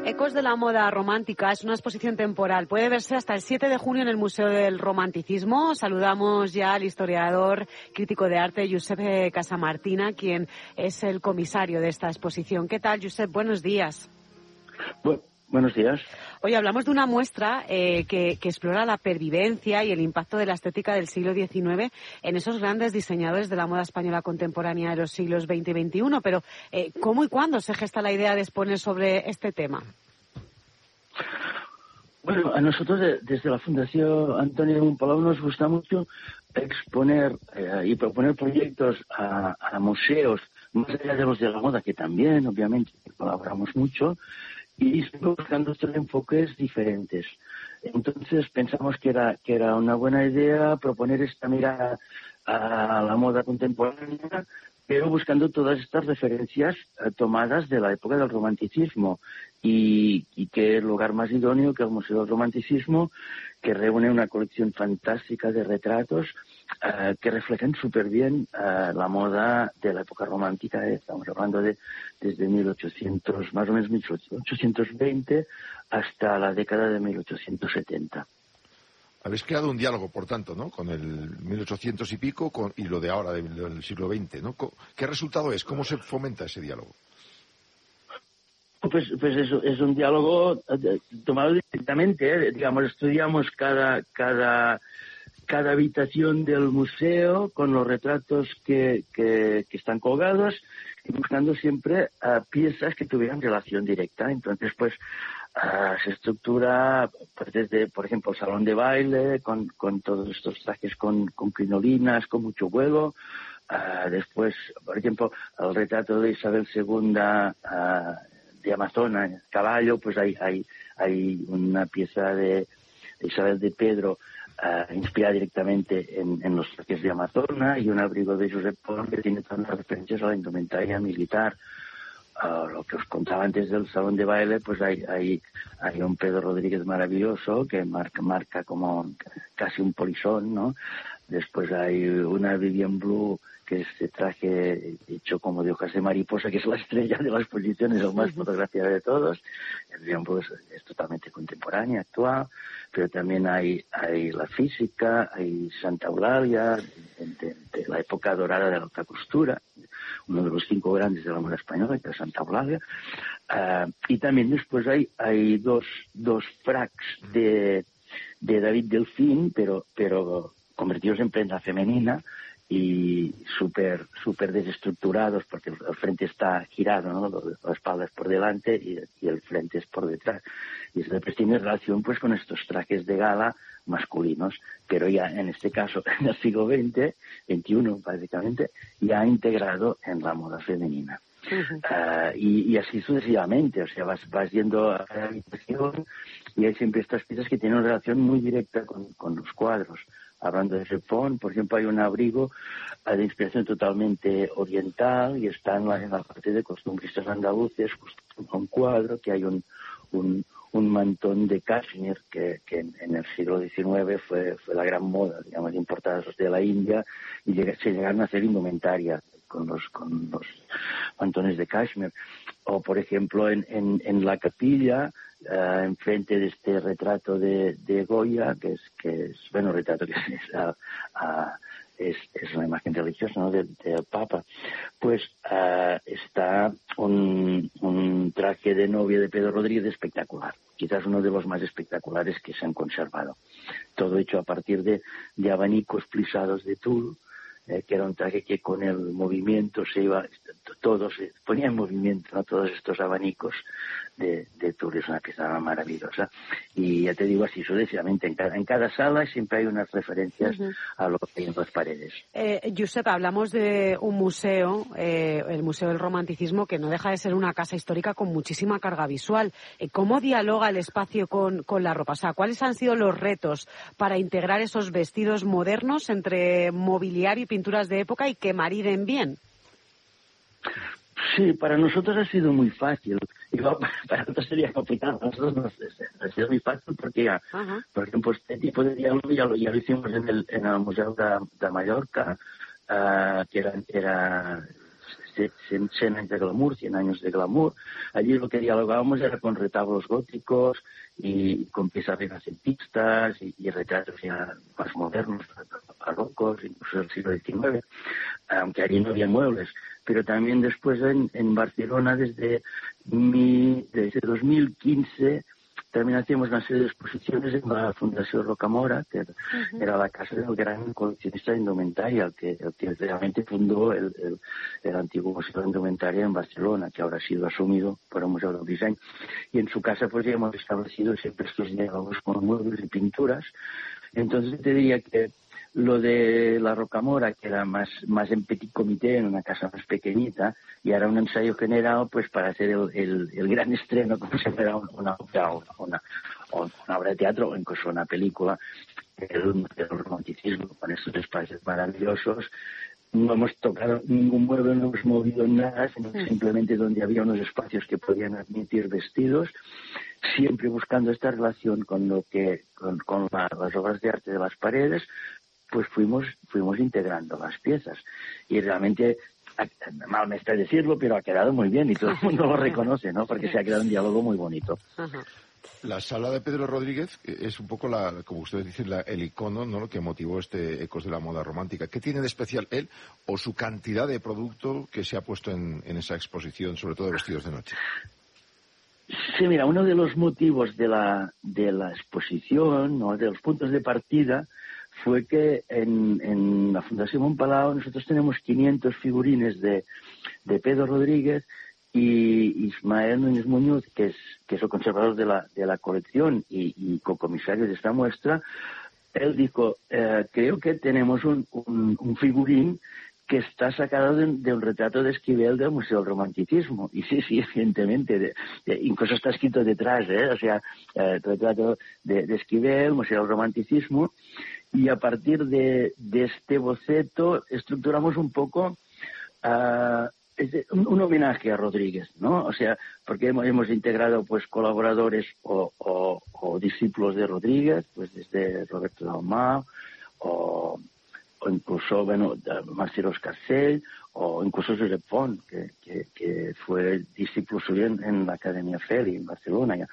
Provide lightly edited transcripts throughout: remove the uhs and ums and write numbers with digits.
Ecos de la moda romántica es una exposición temporal. Puede verse hasta el 7 de junio en el Museo del Romanticismo. Saludamos ya al historiador, crítico de arte, Josep Casamartina, quien es el comisario de esta exposición. ¿Qué tal, Josep? Buenos días. Buenos días. Hoy hablamos de una muestra que explora la pervivencia y el impacto de la estética del siglo XIX en esos grandes diseñadores de la moda española contemporánea de los siglos XX y XXI. Pero, ¿cómo y cuándo se gesta la idea de exponer sobre este tema? Bueno, a nosotros desde la Fundación Antonio Monpalau nos gusta mucho exponer y proponer proyectos a museos, más allá de los de la moda, que también, obviamente, colaboramos mucho, y siempre buscando estos enfoques diferentes. Entonces pensamos que era una buena idea proponer esta mirada a la moda contemporánea, pero buscando todas estas referencias tomadas de la época del romanticismo, y qué lugar más idóneo que el Museo del Romanticismo, que reúne una colección fantástica de retratos que reflejan súper bien la moda de la época romántica. Estamos hablando de desde 1800, más o menos 1820 hasta la década de 1870. Habéis creado un diálogo, por tanto, ¿no?, con el 1800 y pico y lo de ahora, del siglo XX, ¿no? ¿Qué resultado es? ¿Cómo se fomenta ese diálogo? Pues eso es un diálogo tomado directamente, digamos, estudiamos cada habitación del museo con los retratos que están colgados y buscando siempre piezas que tuvieran relación directa. Entonces, pues, se estructura pues, desde, por ejemplo, el salón de baile, con todos estos trajes con crinolinas, con mucho vuelo. Después, por ejemplo, el retrato de Isabel II de Amazona, caballo, pues hay una pieza de Isabel de Pedro inspirada directamente en los trajes de Amazona, y un abrigo de Josep Pons que tiene todas las referencias a la indumentaria militar. Lo que os contaba antes del salón de baile, pues hay un Pedro Rodríguez maravilloso que marca como casi un polizón, ¿no? Después hay una Vivian Blue, que es este traje hecho como de hojas de mariposa, que es la estrella de la exposición, es lo más fotografiado de todos. El Vivian Blue es totalmente contemporánea, actual, pero también hay la física, hay Santa Eulalia, de la época dorada de la alta costura, uno de los 5 grandes de la moda española, que es Santa Eulalia. Y también después hay dos fracs de David Delfín, pero convertidos en prenda femenina y súper desestructurados, porque el frente está girado, ¿no? La espalda es por delante y el frente es por detrás. Y eso tiene relación pues con estos trajes de gala masculinos, pero ya en este caso, en el siglo XX, XXI básicamente, ya integrado en la moda femenina. Uh-huh. Y así sucesivamente, o sea, vas yendo a cada habitación y hay siempre estas piezas que tienen una relación muy directa con los cuadros. Hablando de Sepón, por ejemplo, hay un abrigo de inspiración totalmente oriental y está en la parte de costumbristas andaluces, justo un cuadro que hay un mantón de cashmere que en el siglo XIX fue la gran moda, digamos, importados de la India, y se llegaron a hacer indumentaria con los mantones de cashmere. O, por ejemplo, en la capilla, enfrente de este retrato de Goya, que es bueno, retrato que es una imagen religiosa, ¿no?, del Papa, pues está un traje de novia de Pedro Rodríguez espectacular, quizás uno de los más espectaculares que se han conservado, todo hecho a partir de abanicos plisados de tul, que era un traje que con el movimiento todo se ponía en movimiento, ¿no? Todos estos abanicos de tul. Es una pieza maravillosa. Y ya te digo, así sucesivamente, en cada sala siempre hay unas referencias uh-huh. a lo que hay en las paredes. Josep, hablamos de un museo, el Museo del Romanticismo, que no deja de ser una casa histórica con muchísima carga visual. ¿Cómo dialoga el espacio con la ropa? O sea, ¿cuáles han sido los retos para integrar esos vestidos modernos entre mobiliario y pinturas de época y que mariden bien? Sí, para nosotros ha sido muy fácil. Igual para otros sería complicado. Para nosotros ha sido muy fácil porque ya, uh-huh. por ejemplo, este tipo de diálogo ya lo hicimos en el Museo de Mallorca, que era 100 años de glamour, 100 años de glamour. Allí lo que dialogábamos era con retablos góticos y con piezas renacentistas y retratos ya más modernos, barrocos, incluso del siglo XIX, aunque allí no había muebles. Pero también después en Barcelona, desde 2015, también hacíamos una serie de exposiciones en la Fundación Rocamora, que era la casa del gran coleccionista de indumentaria, el que realmente fundó el antiguo Museo de Indumentaria en Barcelona, que ahora ha sido asumido por el Museo del Diseño. Y en su casa pues ya hemos establecido siempre estos diálogos con muebles y pinturas. Entonces te diría que lo de la Rocamora, que era más en petit comité, en una casa más pequeñita, y era un ensayo general pues para hacer el gran estreno, como si fuera una obra de teatro o incluso una película del romanticismo, con estos espacios maravillosos. No hemos tocado ningún mueble, no hemos movido nada, sino simplemente donde había unos espacios que podían admitir vestidos, siempre buscando esta relación con las obras de arte de las paredes. Pues fuimos integrando las piezas y realmente, mal me está decirlo, pero ha quedado muy bien y todo el mundo lo reconoce, ¿no? Porque se ha quedado un diálogo muy bonito. La sala de Pedro Rodríguez es un poco, como ustedes dicen, el icono, ¿no?, lo que motivó este Ecos de la Moda Romántica. ¿Qué tiene de especial él o su cantidad de producto que se ha puesto en esa exposición, sobre todo de vestidos de noche? Sí, mira, uno de los motivos de la exposición, ¿no?, de los puntos de partida, fue que en la Fundación Montpalau nosotros tenemos 500 figurines de Pedro Rodríguez, y Ismael Núñez Muñoz, que es el conservador de la colección y cocomisario de esta muestra. Él dijo, creo que tenemos un figurín que está sacado de un retrato de Esquivel del Museo del Romanticismo. Y sí, evidentemente, incluso está escrito detrás, o sea, el retrato de Esquivel, Museo del Romanticismo. Y a partir de este boceto estructuramos un poco un homenaje a Rodríguez, ¿no? O sea, porque hemos integrado pues colaboradores o discípulos de Rodríguez, pues desde Roberto Dalmau o incluso, Marcelo Escarcell, o incluso Josep Font, que fue discípulo suyo en la Academia Feli en Barcelona ya.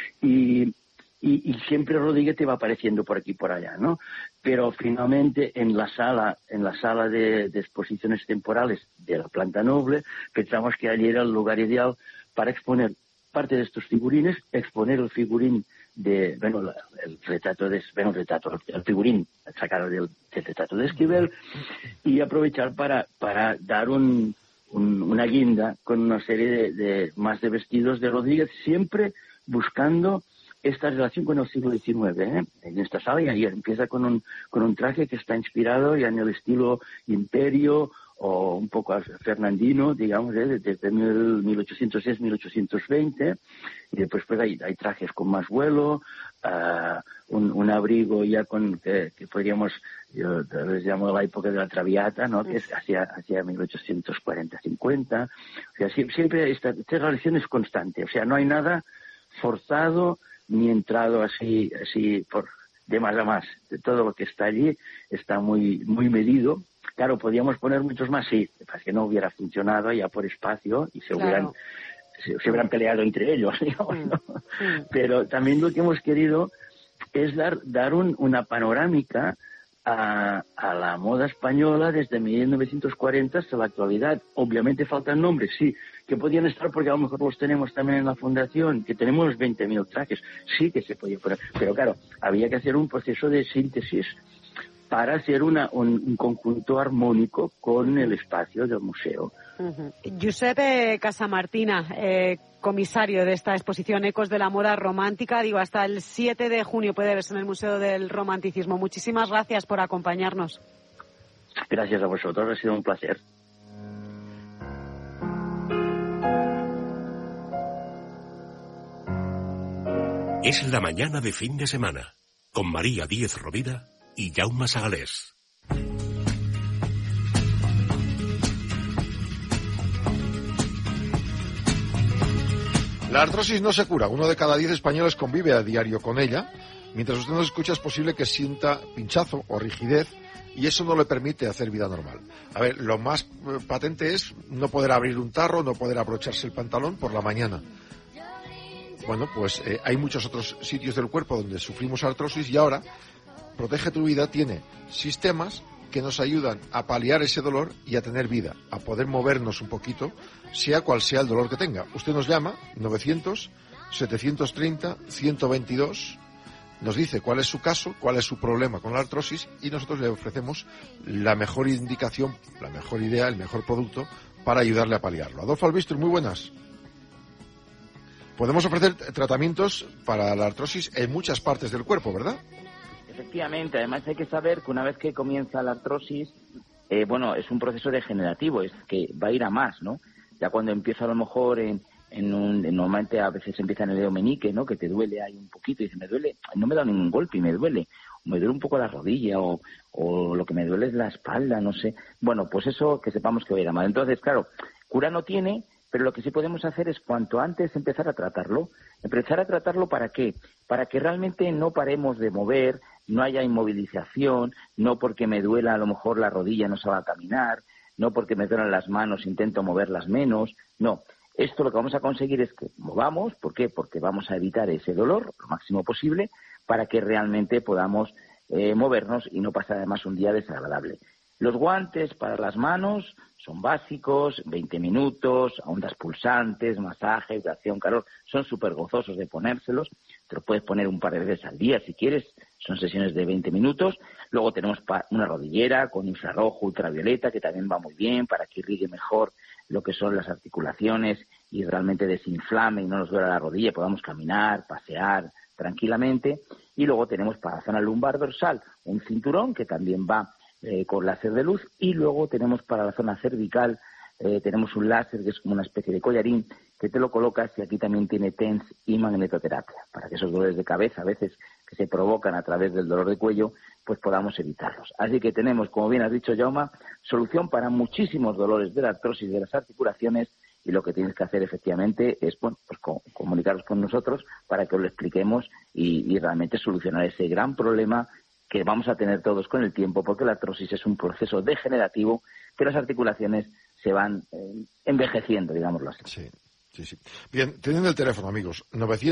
Y siempre Rodríguez te va apareciendo por aquí y por allá, ¿no? Pero finalmente en la sala de exposiciones temporales de la planta noble, pensamos que allí era el lugar ideal para exponer parte de estos figurines, exponer el figurín el figurín sacado del retrato de Esquivel, y aprovechar para dar una guinda con una serie de vestidos de Rodríguez, siempre buscando esta relación con el siglo XIX, en esta sala, y ahí empieza con un traje que está inspirado ya en el estilo imperio o un poco fernandino, digamos, desde 1806-1820, y después pues hay trajes con más vuelo, un abrigo ya que podríamos, yo les llamo la época de la Traviata, ¿no?, que es hacia 1840-50, o sea, siempre esta relación es constante, o sea, no hay nada forzado ni entrado así por de más a más. De todo lo que está allí está muy muy medido. Claro, podíamos poner muchos más, sí, para que no hubiera funcionado ya por espacio y se hubieran peleado entre ellos, digamos, ¿no? Pero también lo que hemos querido es dar una panorámica a la moda española desde 1940 hasta la actualidad. Obviamente faltan nombres, sí, que podían estar porque a lo mejor los tenemos también en la fundación, que tenemos 20.000 trajes, sí que se podía poner, pero claro, había que hacer un proceso de síntesis para hacer un conjunto armónico con el espacio del museo. Josep Casamartina, comisario de esta exposición Ecos de la Moda Romántica, hasta el 7 de junio puede verse en el Museo del Romanticismo. Muchísimas gracias por acompañarnos. Gracias a vosotros, ha sido un placer. Es la mañana de fin de semana, con María Díez Rovira y Jaume Sagalés. La artrosis no se cura. 1 de cada 10 españoles convive a diario con ella. Mientras usted nos escucha es posible que sienta pinchazo o rigidez y eso no le permite hacer vida normal. A ver, lo más patente es no poder abrir un tarro, no poder abrocharse el pantalón por la mañana. Bueno, pues hay muchos otros sitios del cuerpo donde sufrimos artrosis y ahora Protege tu Vida tiene sistemas que nos ayudan a paliar ese dolor y a tener vida, a poder movernos un poquito, sea cual sea el dolor que tenga. Usted nos llama 900-730-122, nos dice cuál es su caso, cuál es su problema con la artrosis y nosotros le ofrecemos la mejor indicación, la mejor idea, el mejor producto para ayudarle a paliarlo. Adolfo Albistur, muy buenas. Podemos ofrecer tratamientos para la artrosis en muchas partes del cuerpo, ¿verdad? Efectivamente, además hay que saber que una vez que comienza la artrosis, es un proceso degenerativo, es que va a ir a más, ¿no? Ya cuando empieza a lo mejor normalmente a veces empieza en el dedo meñique, ¿no? Que te duele ahí un poquito y dice, me duele, no me da ningún golpe y me duele un poco la rodilla o lo que me duele es la espalda, no sé. Bueno, pues eso que sepamos que va a ir a más. Entonces, claro, cura no tiene, pero lo que sí podemos hacer es cuanto antes empezar a tratarlo. ¿Empezar a tratarlo para qué? Para que realmente no paremos de mover, no haya inmovilización, no porque me duela a lo mejor la rodilla no se va a caminar, no porque me duelan las manos intento moverlas menos, no. Esto lo que vamos a conseguir es que movamos, ¿por qué? Porque vamos a evitar ese dolor lo máximo posible para que realmente podamos movernos y no pasar además un día desagradable. Los guantes para las manos son básicos, 20 minutos, ondas pulsantes, masaje, vibración, calor, son súper gozosos de ponérselos, te los puedes poner un par de veces al día si quieres, son sesiones de 20 minutos. Luego tenemos una rodillera con infrarrojo, ultravioleta, que también va muy bien para que irrigue mejor lo que son las articulaciones y realmente desinflame y no nos duela la rodilla y podamos caminar, pasear tranquilamente. Y luego tenemos para la zona lumbar dorsal un cinturón que también va con láser de luz, y luego tenemos para la zona cervical tenemos un láser que es como una especie de collarín que te lo colocas y aquí también tiene TENS y magnetoterapia para que esos dolores de cabeza a veces que se provocan a través del dolor de cuello pues podamos evitarlos. Así que tenemos, como bien has dicho, Jaume, solución para muchísimos dolores de la artrosis de las articulaciones y lo que tienes que hacer efectivamente es comunicaros con nosotros para que os lo expliquemos y realmente solucionar ese gran problema que vamos a tener todos con el tiempo, porque la artrosis es un proceso degenerativo que las articulaciones se van envejeciendo, digámoslo así. Sí. Bien, teniendo el teléfono, amigos,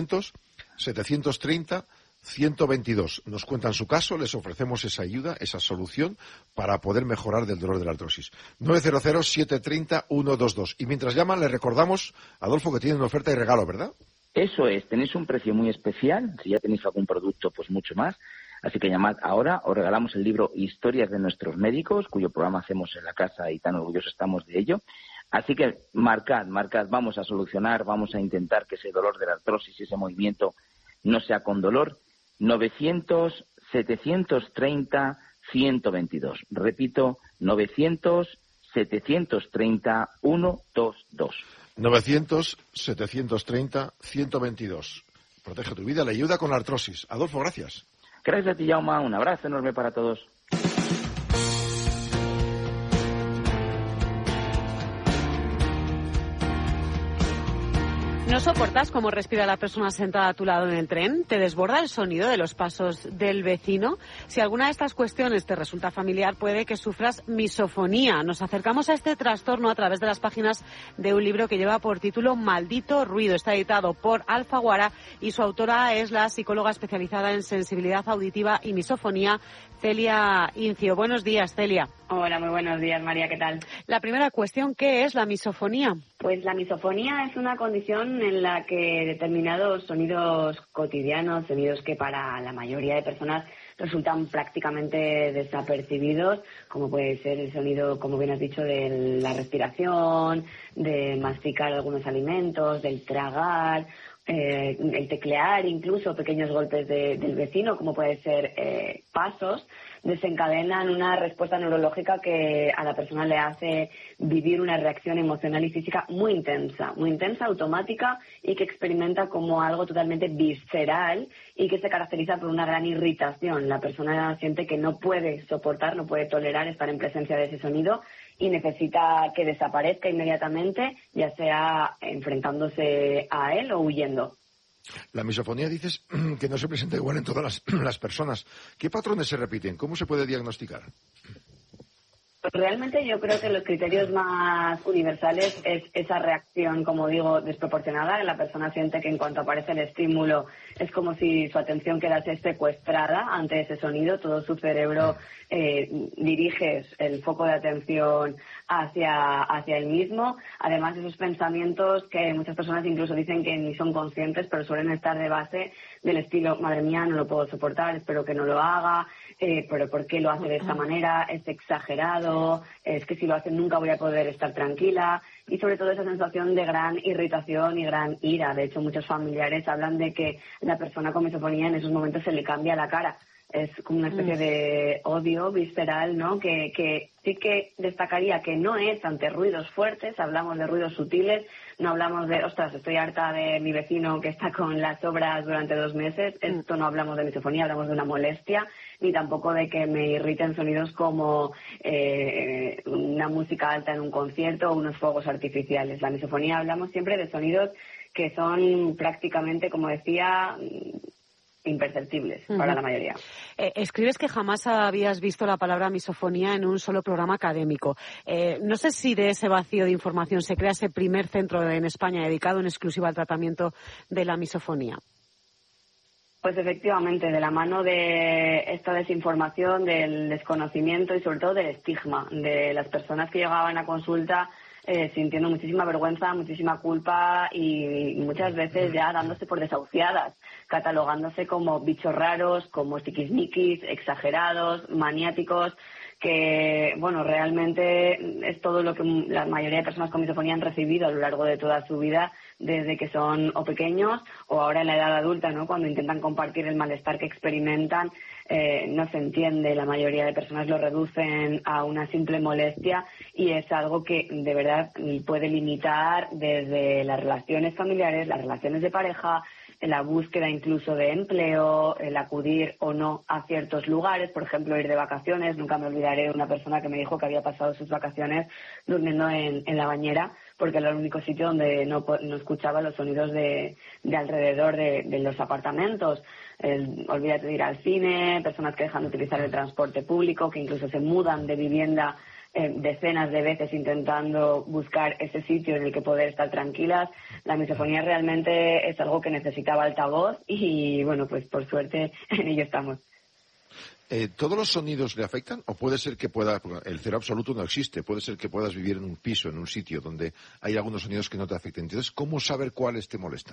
900-730-122. Nos cuentan su caso, les ofrecemos esa ayuda, esa solución para poder mejorar del dolor de la artrosis. 900-730-122. Y mientras llaman, les recordamos, Adolfo, que tienen una oferta y regalo, ¿verdad? Eso es, tenéis un precio muy especial, si ya tenéis algún producto, pues mucho más. Así que llamad ahora, os regalamos el libro Historias de nuestros médicos, cuyo programa hacemos en la casa y tan orgullosos estamos de ello. Así que marcad, vamos a solucionar, vamos a intentar que ese dolor de la artrosis y ese movimiento no sea con dolor. 900-730-122. Repito, 900-730-122. 900-730-122. Protege tu vida, le ayuda con la artrosis. Adolfo, gracias. Gracias a ti, Jaume. Un abrazo enorme para todos. ¿No soportas cómo respira la persona sentada a tu lado en el tren? ¿Te desborda el sonido de los pasos del vecino? Si alguna de estas cuestiones te resulta familiar, puede que sufras misofonía. Nos acercamos a este trastorno a través de las páginas de un libro que lleva por título Maldito Ruido. Está editado por Alfaguara y su autora es la psicóloga especializada en sensibilidad auditiva y misofonía, Celia Incio. Buenos días, Celia. Hola, muy buenos días, María, ¿qué tal? La primera cuestión, ¿qué es la misofonía? Pues la misofonía es una condición en la que determinados sonidos cotidianos, sonidos que para la mayoría de personas resultan prácticamente desapercibidos, como puede ser el sonido, como bien has dicho, de la respiración, de masticar algunos alimentos, del tragar, el teclear, incluso pequeños golpes del vecino, como puede ser pasos, desencadenan una respuesta neurológica que a la persona le hace vivir una reacción emocional y física muy intensa, automática, y que experimenta como algo totalmente visceral y que se caracteriza por una gran irritación. La persona siente que no puede soportar, no puede tolerar estar en presencia de ese sonido y necesita que desaparezca inmediatamente, ya sea enfrentándose a él o huyendo. La misofonía dices que no se presenta igual en todas las personas. ¿Qué patrones se repiten? ¿Cómo se puede diagnosticar? Pues realmente yo creo que los criterios más universales es esa reacción, como digo, desproporcionada. La persona siente que en cuanto aparece el estímulo es como si su atención quedase secuestrada ante ese sonido. Todo su cerebro dirige el foco de atención hacia el mismo. Además, esos pensamientos que muchas personas incluso dicen que ni son conscientes, pero suelen estar de base del estilo, madre mía, no lo puedo soportar, espero que no lo haga, pero ¿por qué lo hace de esta manera? Es exagerado, es que si lo hace nunca voy a poder estar tranquila. Y sobre todo esa sensación de gran irritación y gran ira. De hecho, muchos familiares hablan de que la persona con misofonía en esos momentos se le cambia la cara. Es como una especie de odio visceral, ¿no? Que sí que destacaría que no es ante ruidos fuertes, hablamos de ruidos sutiles, no hablamos de, ostras, estoy harta de mi vecino que está con las obras durante 2 meses, esto no hablamos de misofonía, hablamos de una molestia, ni tampoco de que me irriten sonidos como una música alta en un concierto o unos fuegos artificiales. La misofonía hablamos siempre de sonidos que son prácticamente, como decía, imperceptibles para la mayoría. Escribes que jamás habías visto la palabra misofonía en un solo programa académico. No sé si de ese vacío de información se crea ese primer centro en España dedicado en exclusiva al tratamiento de la misofonía. Pues efectivamente, de la mano de esta desinformación, del desconocimiento y sobre todo del estigma de las personas que llegaban a consulta sintiendo muchísima vergüenza, muchísima culpa y muchas veces ya dándose por desahuciadas, catalogándose como bichos raros, como tiquismiquis, exagerados, maniáticos, que, bueno, realmente es todo lo que la mayoría de personas con misofonía han recibido a lo largo de toda su vida, desde que son o pequeños o ahora en la edad adulta, ¿no? Cuando intentan compartir el malestar que experimentan, no se entiende, la mayoría de personas lo reducen a una simple molestia y es algo que de verdad puede limitar desde las relaciones familiares, las relaciones de pareja, la búsqueda incluso de empleo, el acudir o no a ciertos lugares, por ejemplo, ir de vacaciones. Nunca me olvidaré de una persona que me dijo que había pasado sus vacaciones durmiendo en la bañera porque era el único sitio donde no escuchaba los sonidos de alrededor de los apartamentos. Olvídate de ir al cine, personas que dejan de utilizar el transporte público, que incluso se mudan de vivienda decenas de veces intentando buscar ese sitio en el que poder estar tranquilas. La misofonía realmente es algo que necesitaba altavoz y, bueno, pues por suerte en ello estamos. ¿Todos los sonidos le afectan o puede ser que el cero absoluto no existe, puede ser que puedas vivir en un piso, en un sitio donde hay algunos sonidos que no te afecten? Entonces, ¿cómo saber cuáles te molestan?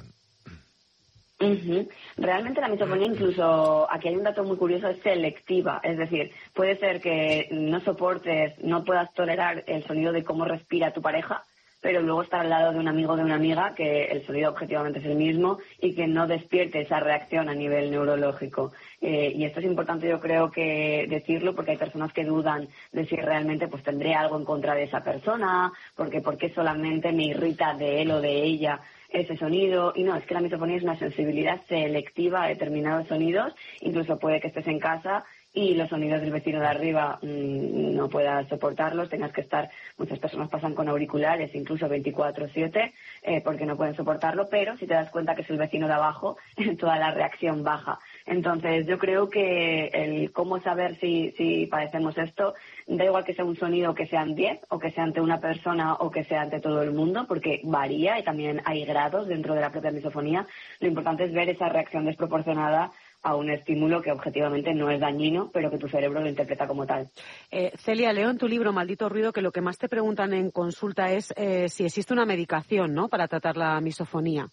Realmente la misofonía, incluso aquí hay un dato muy curioso, es selectiva. Es decir, puede ser que no soportes, no puedas tolerar el sonido de cómo respira tu pareja, pero luego estar al lado de un amigo o de una amiga que el sonido objetivamente es el mismo y que no despierte esa reacción a nivel neurológico. Y esto es importante, yo creo, que decirlo, porque hay personas que dudan de si realmente pues tendré algo en contra de esa persona, porque solamente me irrita de él o de ella ese sonido. Y no, es que la misofonía es una sensibilidad selectiva a determinados sonidos. Incluso puede que estés en casa y los sonidos del vecino de arriba no puedas soportarlos, tengas que estar, muchas personas pasan con auriculares, incluso 24/7, porque no pueden soportarlo, pero si te das cuenta que es el vecino de abajo, toda la reacción baja. Entonces yo creo que el cómo saber si padecemos esto, da igual que sea un sonido que sean 10, o que sea ante una persona o que sea ante todo el mundo, porque varía y también hay grados dentro de la propia misofonía. Lo importante es ver esa reacción desproporcionada a un estímulo que objetivamente no es dañino, pero que tu cerebro lo interpreta como tal. Celia, leo en tu libro Maldito Ruido que lo que más te preguntan en consulta es si existe una medicación, ¿no?, para tratar la misofonía.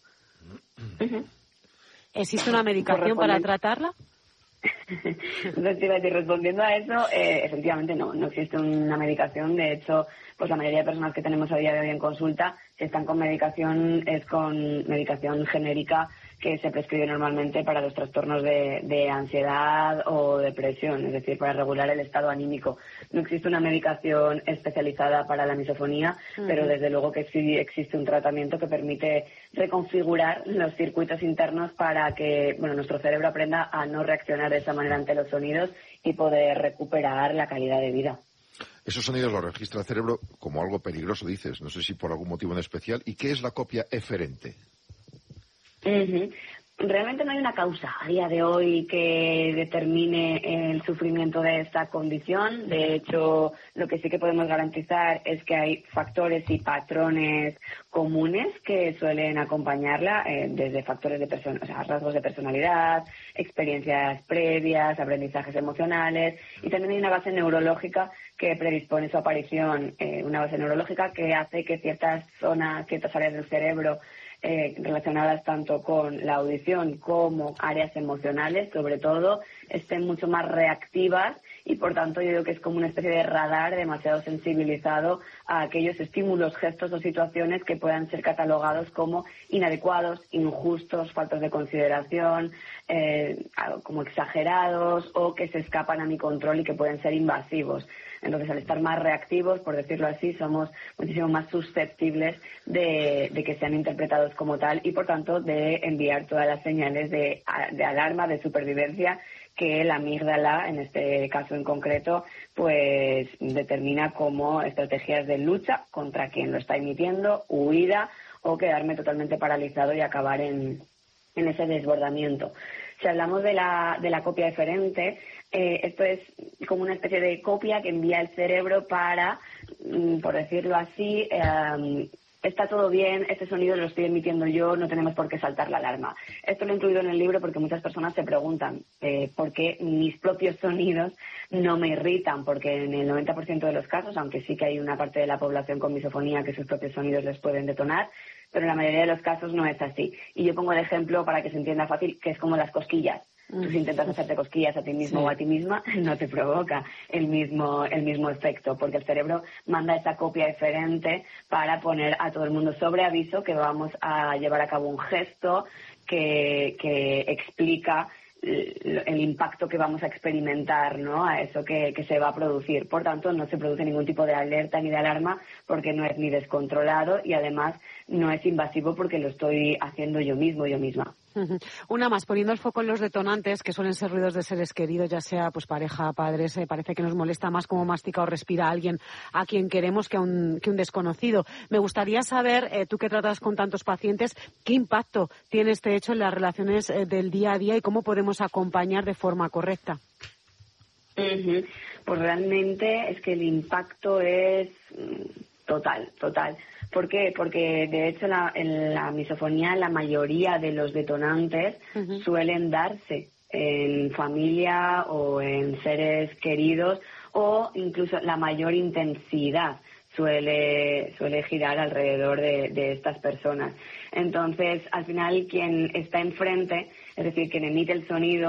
¿Existe una medicación para tratarla? Respondiendo a eso, efectivamente no existe una medicación. De hecho, pues la mayoría de personas que tenemos a día de hoy en consulta, si están con medicación, es con medicación genérica que se prescribe normalmente para los trastornos de ansiedad o depresión, es decir, para regular el estado anímico. No existe una medicación especializada para la misofonía, pero desde luego que sí existe un tratamiento que permite reconfigurar los circuitos internos para que, bueno, nuestro cerebro aprenda a no reaccionar de esa manera ante los sonidos y poder recuperar la calidad de vida. Esos sonidos los registra el cerebro como algo peligroso, dices, no sé si por algún motivo en especial. ¿Y qué es la copia eferente? Realmente no hay una causa a día de hoy que determine el sufrimiento de esta condición. De hecho, lo que sí que podemos garantizar es que hay factores y patrones comunes que suelen acompañarla, desde factores de rasgos de personalidad, experiencias previas, aprendizajes emocionales, y también hay una base neurológica que predispone su aparición, una base neurológica que hace que ciertas áreas del cerebro relacionadas tanto con la audición como áreas emocionales, sobre todo, estén mucho más reactivas, y por tanto yo creo que es como una especie de radar demasiado sensibilizado a aquellos estímulos, gestos o situaciones que puedan ser catalogados como inadecuados, injustos, faltos de consideración, como exagerados o que se escapan a mi control y que pueden ser invasivos. Entonces, al estar más reactivos, por decirlo así, somos muchísimo más susceptibles de que sean interpretados como tal y, por tanto, de enviar todas las señales de alarma, de supervivencia, que la amígdala, en este caso en concreto, pues determina como estrategias de lucha contra quien lo está emitiendo, huida o quedarme totalmente paralizado y acabar en ese desbordamiento. Si hablamos de la copia eferente, esto es como una especie de copia que envía el cerebro para, por decirlo así, está todo bien, este sonido lo estoy emitiendo yo, no tenemos por qué saltar la alarma. Esto lo he incluido en el libro porque muchas personas se preguntan por qué mis propios sonidos no me irritan, porque en el 90% de los casos, aunque sí que hay una parte de la población con misofonía que sus propios sonidos les pueden detonar, pero en la mayoría de los casos no es así. Y yo pongo el ejemplo para que se entienda fácil, que es como las cosquillas. Tú si intentas hacerte cosquillas a ti mismo o a ti misma, no te provoca el mismo efecto, porque el cerebro manda esa copia eferente para poner a todo el mundo sobre aviso que vamos a llevar a cabo un gesto que explica el impacto que vamos a experimentar, ¿no?, a eso que se va a producir. Por tanto, no se produce ningún tipo de alerta ni de alarma porque no es ni descontrolado y además no es invasivo porque lo estoy haciendo yo mismo, yo misma. Una más, poniendo el foco en los detonantes, que suelen ser ruidos de seres queridos, ya sea pues pareja, padres, parece que nos molesta más cómo mastica o respira alguien a quien queremos que un desconocido. Me gustaría saber, tú que tratas con tantos pacientes, qué impacto tiene este hecho en las relaciones del día a día y cómo podemos acompañar de forma correcta. Pues realmente es que el impacto es total. ¿Por qué? Porque de hecho en la misofonía la mayoría de los detonantes suelen darse en familia o en seres queridos, o incluso la mayor intensidad suele girar alrededor de estas personas. Entonces, al final, quien está enfrente, es decir, quien emite el sonido,